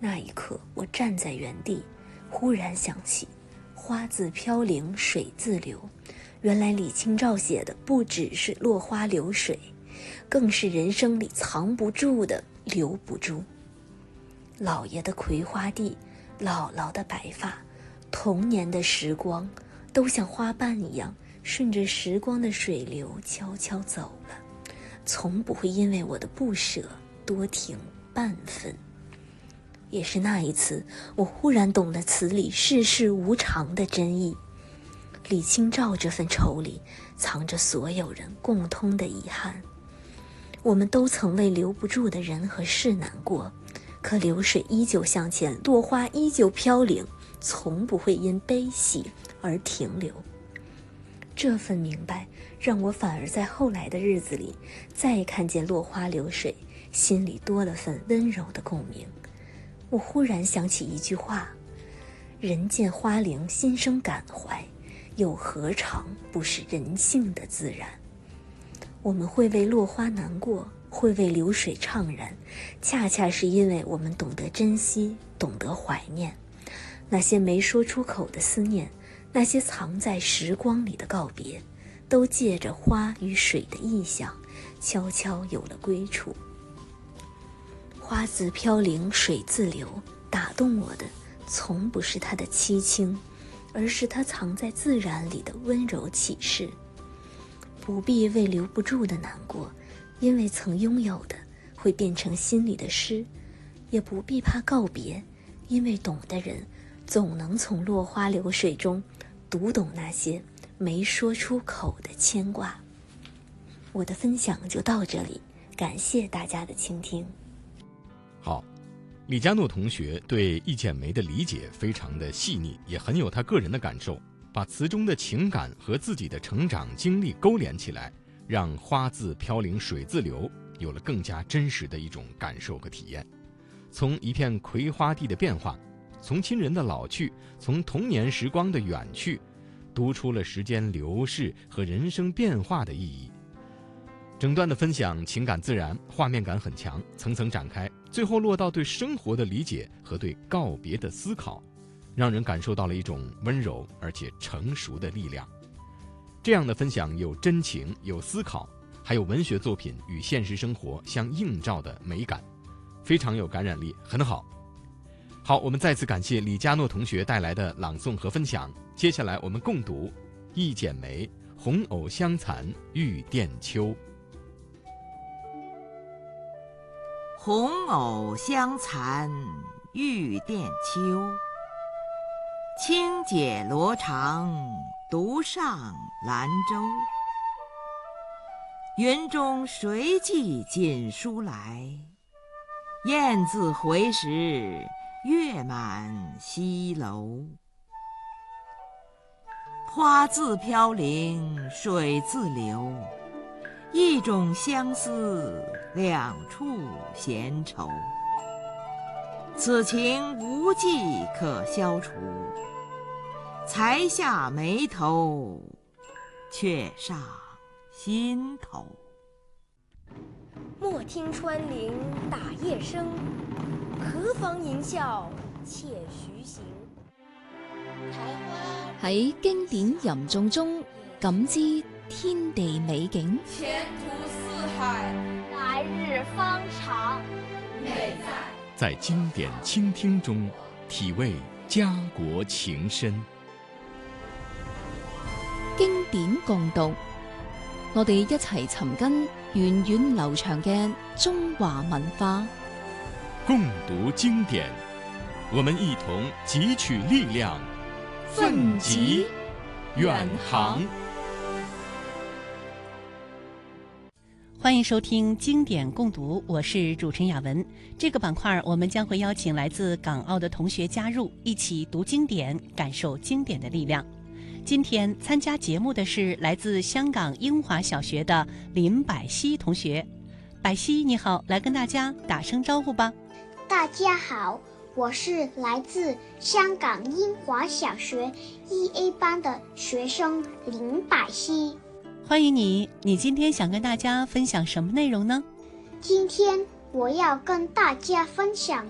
那一刻，我站在原地，忽然想起花自飘零水自流，原来李清照写的不只是落花流水，更是人生里藏不住的留不住。姥爷的葵花地，姥姥的白发，童年的时光，都像花瓣一样顺着时光的水流悄悄走了，从不会因为我的不舍多停半分。也是那一次，我忽然懂了词里世事无常的真意。李清照这份愁里藏着所有人共通的遗憾。我们都曾为留不住的人和事难过，可流水依旧向前，落花依旧飘零，从不会因悲喜而停留。这份明白让我反而在后来的日子里再看见落花流水，心里多了份温柔的共鸣。我忽然想起一句话：人见花零心生感怀，又何尝不是人性的自然。我们会为落花难过，会为流水怅然，恰恰是因为我们懂得珍惜，懂得怀念那些没说出口的思念，那些藏在时光里的告别，都借着花与水的意象，悄悄有了归处。花自飘零水自流，打动我的从不是它的凄清，而是它藏在自然里的温柔启示。不必为留不住的难过，因为曾拥有的会变成心里的诗；也不必怕告别，因为懂的人总能从落花流水中读懂那些没说出口的牵挂。我的分享就到这里，感谢大家的倾听。 好，李佳诺同学对易剪梅的理解非常的细腻，也很有他个人的感受，把词中的情感和自己的成长经历勾连起来，让花自飘零水自流有了更加真实的一种感受和体验。从一片葵花地的变化，从亲人的老去，从童年时光的远去，读出了时间流逝和人生变化的意义。整段的分享情感自然，画面感很强，层层展开，最后落到对生活的理解和对告别的思考，让人感受到了一种温柔而且成熟的力量。这样的分享有真情，有思考，还有文学作品与现实生活相映照的美感，非常有感染力，很好。好，我们再次感谢李佳诺同学带来的朗诵和分享。接下来我们共读易剪梅，红藕香残玉簟秋。 红藕香残玉簟秋，轻解罗裳独上兰舟。云中谁寄锦书来？雁字回时，月满西楼。花自飘零水自流，一种相思，两处闲愁。此情无计可消除，才下眉头，却上心头。 莫听穿林打叶声，何妨吟啸且徐行。 喺經典吟誦中感知天地美景， 前途似海， 来日方长， 美在经典倾听中体味家國情深。 經典共讀，我哋一齊尋根源遠流長嘅中華文化。 共讀經典，我們一同汲取力量，奮楫遠航。 欢迎收听经典共读，我是主持人雅文。这个板块我们将会邀请来自港澳的同学加入，一起读经典，感受经典的力量。今天参加节目的是来自香港英华小学的林百熙同学。百熙你好，来跟大家打声招呼吧。 大家好，我是来自香港英华小学1A 班的学生林百熙。 欢迎你，你今天想跟大家分享什么内容呢？ 今天我要跟大家分享